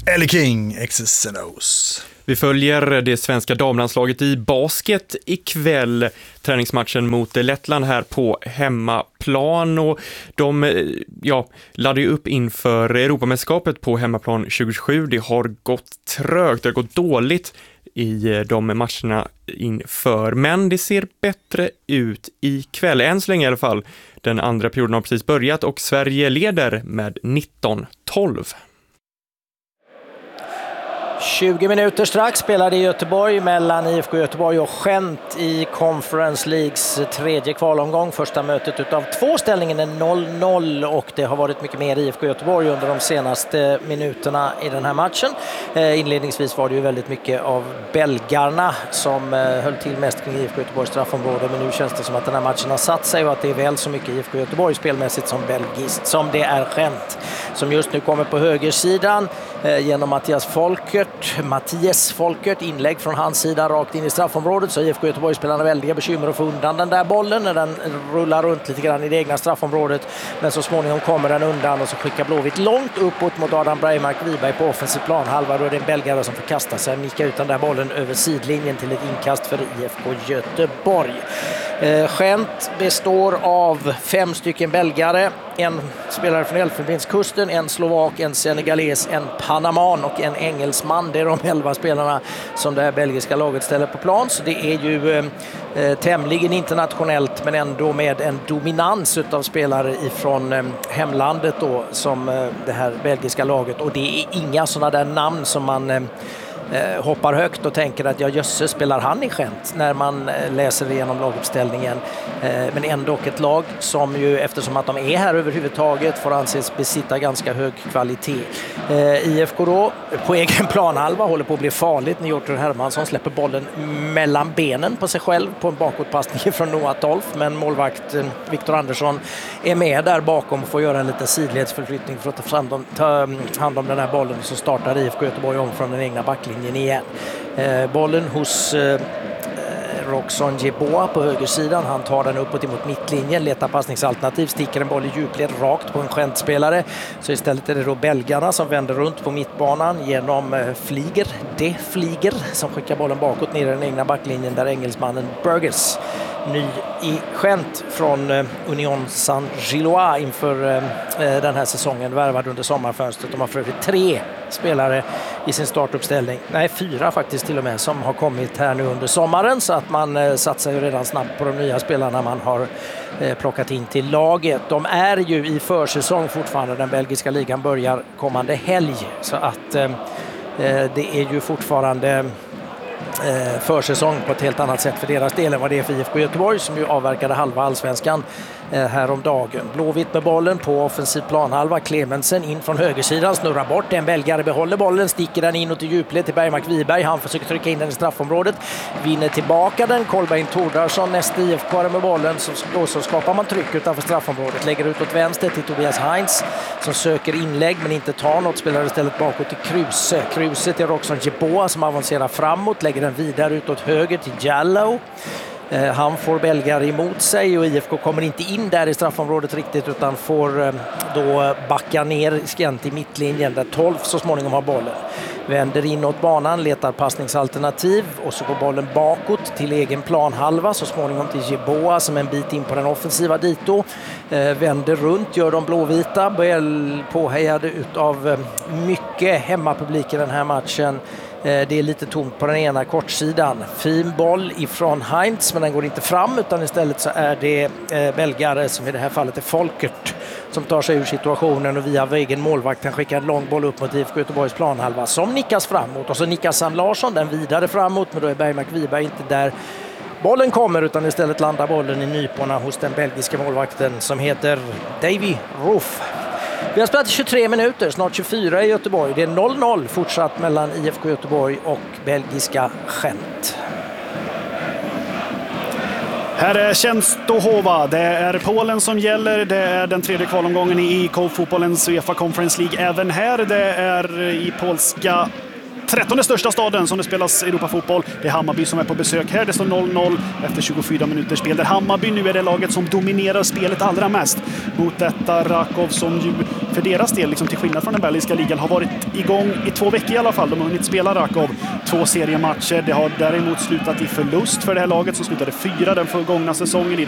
Ellie King, XSNOs. Vi följer det svenska damlandslaget i basket ikväll. Träningsmatchen mot Lettland här på hemmaplan. Och de laddar ju upp inför Europamästerskapet på hemmaplan 2027. Det har gått trögt, det har gått dåligt i de matcherna inför. Men det ser bättre ut ikväll. Än så länge i alla fall. Den andra perioden har precis börjat och Sverige leder med 19-12. 20 minuter strax spelade i Göteborg mellan IFK Göteborg och Gent i Conference Leagues tredje kvalomgång. Första mötet utav två, ställningen är 0-0 och det har varit mycket mer IFK Göteborg under de senaste minuterna i den här matchen. Inledningsvis var det ju väldigt mycket av belgarna som höll till mest kring IFK Göteborgs straffområde, men nu känns det som att den här matchen har satt sig och att det är väl så mycket IFK Göteborg spelmässigt som belgiskt som det är Gent, som just nu kommer på högersidan genom Mattias Folkert, inlägg från hans sida rakt in i straffområdet, så IFK Göteborg spelarna väldiga bekymmer att få undan den där bollen när den rullar runt lite grann i det egna straffområdet, men så småningom kommer den undan och så skickar Blåvitt långt uppåt mot Adam Breimark Wiberg på offensiv planhalva. Då är det en belgare som får kasta sig och nicka ut den där bollen över sidlinjen till ett inkast för IFK Göteborg. Gent består av 5 stycken belgare, en spelare från Elfenbenskusten, en slovak, en senegales, en panaman och en engelsman. Det är de 11 spelarna som det här belgiska laget ställer på plan, så det är ju tämligen internationellt men ändå med en dominans utav spelare ifrån hemlandet då, som det här belgiska laget, och det är inga sådana där namn som man hoppar högt och tänker att jösses, spelar han i Gent när man läser igenom laguppställningen, men ändå ett lag som ju, eftersom att de är här överhuvudtaget, får anses besitta ganska hög kvalitet. IFK då på egen planhalva håller på att bli farligt. Njortur Hermansson släpper bollen mellan benen på sig själv på en bakåtpassning från Noah Tolf, men målvakt Viktor Andersson är med där bakom och får göra en liten sidledsförflyttning för att ta hand om den här bollen, och så startar IFK Göteborg om från den egna backlinjen igen. Bollen hos Roxon Jeboa på högersidan. Han tar den uppåt emot mittlinjen, letar passningsalternativ, sticker en boll i djupled rakt på en Gent-spelare. Så istället är det då belgarna som vänder runt på mittbanan genom Fliger som skickar bollen bakåt ner i den egna backlinjen, där engelsmannen Burgess, ny i Gent från Union Saint-Gillois inför den här säsongen, värvad under sommarfönstret. De har för övrigt 3 spelare i sin startuppställning. Nej, 4 faktiskt till och med, som har kommit här nu under sommaren, så att man satsar ju redan snabbt på de nya spelarna man har plockat in till laget. De är ju i försäsong fortfarande, den belgiska ligan börjar kommande helg, så att det är ju fortfarande försäsong på ett helt annat sätt för deras del än vad det är för IFK Göteborg, som ju avverkade halva allsvenskan häromdagen. Blåvitt med bollen på offensiv planhalva. Clemensen in från högersidan, snurrar bort. En belgare behåller bollen, sticker den inåt i djupled till Bergmark Wiberg. Han försöker trycka in den i straffområdet, vinner tillbaka den. Kolbeinn Tordarsson, nästa IFK med bollen, så skapar man tryck utanför straffområdet. Lägger ut åt vänster till Tobias Heinz som söker inlägg men inte tar något. Spelar istället bakåt till Kruse till Roxon Jeboa som avancerar framåt. Lägger den vidare ut åt höger till Jallow. Han får belgare emot sig och IFK kommer inte in där i straffområdet riktigt, utan får då backa ner skant i mittlinjen där 12 så småningom har bollen. Vänder inåt banan, letar passningsalternativ och så går bollen bakåt till egen planhalva, så småningom till Jeboa som en bit in på den offensiva dito. Vänder runt, gör de blåvita, påhejade utav mycket hemmapublik i den här matchen. Det är lite tomt på den ena kortsidan. Fin boll ifrån Heinz, men den går inte fram, utan istället så är det belgare, som i det här fallet är Folkert, som tar sig ur situationen och via egen målvakt han skickar en lång boll upp mot IFK Göteborgs planhalva som nickas framåt, och så nickar Sam Larsson den vidare framåt, men då är Bergmark Wiberg inte där bollen kommer, utan istället landar bollen i nyporna hos den belgiska målvakten som heter Davy Roof. Vi har spelat 23 minuter, snart 24 i Göteborg. Det är 0-0 fortsatt mellan IFK Göteborg och belgiska Gent. Här är Częstochowa. Det är Polen som gäller. Det är den tredje kvalomgången i IK-fotbollens UEFA Conference League. Även här, det är i polska 13:e största staden som det spelas Europafotboll. Det är Hammarby som är på besök här. Det står 0-0 efter 24 minuters spel. Där Hammarby nu är det laget som dominerar spelet allra mest. Mot detta Rakov som ju för deras del, liksom till skillnad från den belgiska ligan, har varit igång i 2 veckor i alla fall. De har hunnit spela Rakov 2 seriematcher. Det har däremot slutat i förlust för det här laget som slutade 4 den förgångna säsongen. I